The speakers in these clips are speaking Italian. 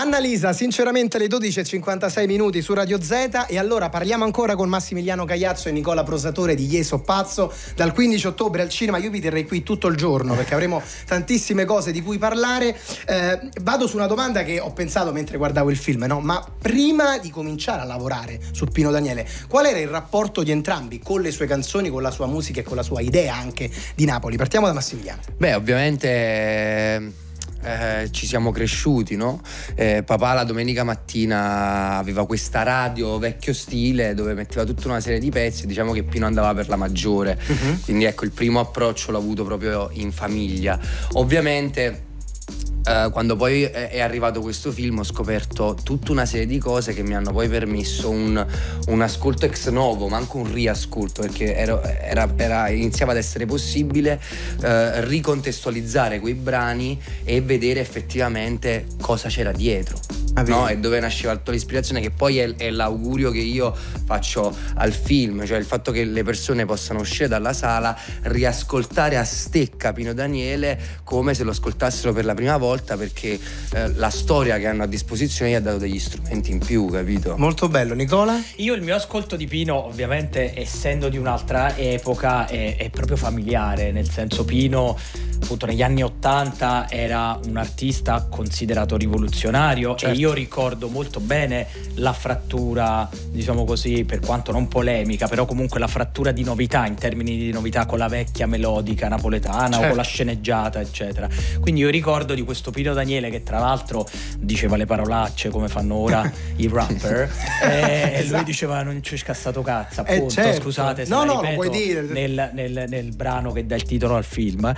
Annalisa, sinceramente le 12:56 minuti su Radio Z. E allora parliamo ancora con Massimiliano Cagliazzo e Nicola Prosatore di Ieso Pazzo. Dal 15 ottobre al cinema. Io vi terrei qui tutto il giorno perché avremo tantissime cose di cui parlare. Vado su una domanda che ho pensato mentre guardavo il film, no? Ma prima di cominciare a lavorare su Pino Daniele, qual era il rapporto di entrambi con le sue canzoni, con la sua musica e con la sua idea anche di Napoli? Partiamo da Massimiliano. Beh, ovviamente ci siamo cresciuti, no? Papà la domenica mattina aveva questa radio vecchio stile dove metteva tutta una serie di pezzi. Diciamo che Pino andava per la maggiore, quindi ecco, il primo approccio l'ho avuto proprio in famiglia. Ovviamente quando poi è arrivato questo film ho scoperto tutta una serie di cose che mi hanno poi permesso un ascolto ex novo, ma anche un riascolto, perché iniziava ad essere possibile ricontestualizzare quei brani e vedere effettivamente cosa c'era dietro, no? E dove nasceva tutta l'ispirazione, che poi è l'augurio che io faccio al film, cioè il fatto che le persone possano uscire dalla sala, riascoltare a stecca Pino Daniele come se lo ascoltassero per la prima volta, perché la storia che hanno a disposizione gli ha dato degli strumenti in più, capito? Molto bello. Nicola? Io il mio ascolto di Pino, ovviamente essendo di un'altra epoca, è proprio familiare, nel senso Pino appunto negli anni '80 era un artista considerato rivoluzionario, certo. E io ricordo molto bene la frattura, diciamo così, per quanto non polemica, però comunque la frattura di novità, in termini di novità, con la vecchia melodica napoletana, certo, o con la sceneggiata eccetera. Quindi io ricordo di questo Pino Daniele che tra l'altro diceva le parolacce come fanno ora i rapper, e lui diceva non ci scassato cazzo, appunto, certo. Scusate se no, la no, ripeto, lo puoi dire nel brano che dà il titolo al film.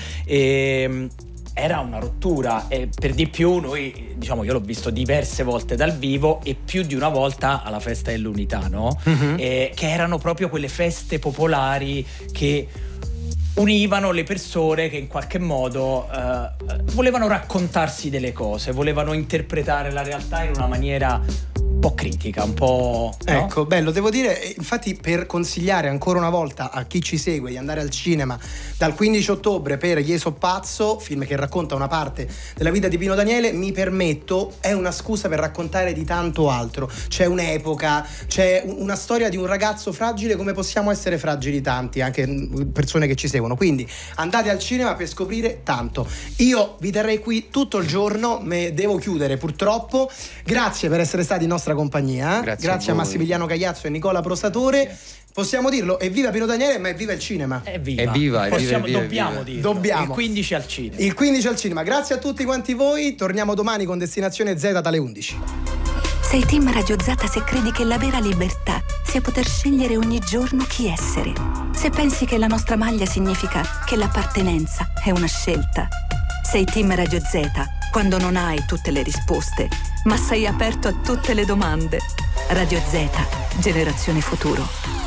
Era una rottura, e per di più noi, diciamo, io l'ho visto diverse volte dal vivo e più di una volta alla festa dell'Unità, no? Che erano proprio quelle feste popolari che univano le persone che in qualche modo volevano raccontarsi delle cose, volevano interpretare la realtà in una maniera un po' critica, un po', no? Ecco, bello, devo dire, infatti, per consigliare ancora una volta a chi ci segue di andare al cinema dal 15 ottobre per Ieso Pazzo, film che racconta una parte della vita di Pino Daniele, mi permetto, è una scusa per raccontare di tanto altro. C'è un'epoca, c'è una storia di un ragazzo fragile come possiamo essere fragili tanti, anche persone che ci seguono, quindi andate al cinema per scoprire tanto. Io vi terrei qui tutto il giorno, me devo chiudere purtroppo. Grazie per essere stati in nostra compagnia. Grazie a Massimiliano Cagliazzo e Nicola Prosatore. Sì. Possiamo dirlo, evviva Pino Daniele, ma evviva il cinema. Evviva. Dobbiamo dirlo. Il 15 al cinema. Il 15 al cinema. Grazie a tutti quanti voi. Torniamo domani con Destinazione Z dalle 11. Sei team Radio Z se credi che la vera libertà sia poter scegliere ogni giorno chi essere. Se pensi che la nostra maglia significa che l'appartenenza è una scelta. Sei team Radio Z quando non hai tutte le risposte, ma sei aperto a tutte le domande. Radio Z, generazione futuro.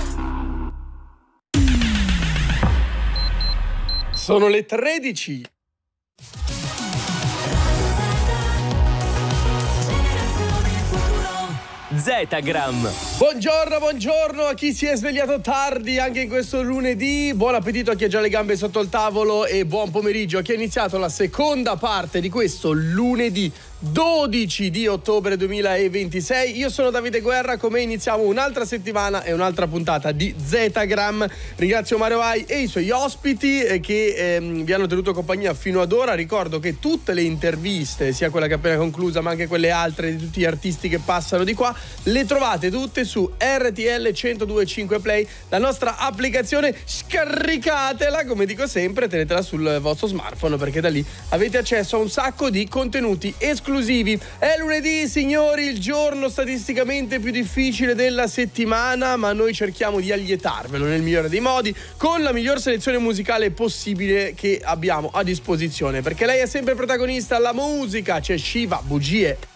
Sono le 13. Zetagram. Buongiorno a chi si è svegliato tardi anche in questo lunedì. Buon appetito a chi ha già le gambe sotto il tavolo e buon pomeriggio a chi ha iniziato la seconda parte di questo lunedì 12 di ottobre 2026. Io sono Davide Guerra, con me iniziamo un'altra settimana e un'altra puntata di Zetagram. Ringrazio Mario Ai e i suoi ospiti che vi hanno tenuto compagnia fino ad ora. Ricordo che tutte le interviste, sia quella che è appena conclusa ma anche quelle altre di tutti gli artisti che passano di qua, le trovate tutte su RTL 102.5 Play, la nostra applicazione. Scaricatela, come dico sempre, tenetela sul vostro smartphone, perché da lì avete accesso a un sacco di contenuti esclusivi. È lunedì, signori, il giorno statisticamente più difficile della settimana, ma noi cerchiamo di allietarvelo nel migliore dei modi, con la miglior selezione musicale possibile che abbiamo a disposizione, perché lei è sempre protagonista. La musica, c'è Shiva, Bugie.